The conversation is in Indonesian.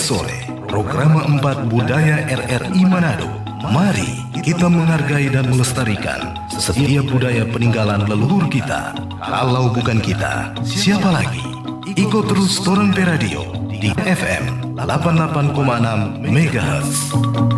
sore, program 4 Budaya RRI Manado. Mari kita menghargai dan melestarikan setiap budaya peninggalan leluhur kita. Kalau bukan kita, siapa lagi? Ikut terus Torang Pe Radio di FM 88,6 MHz.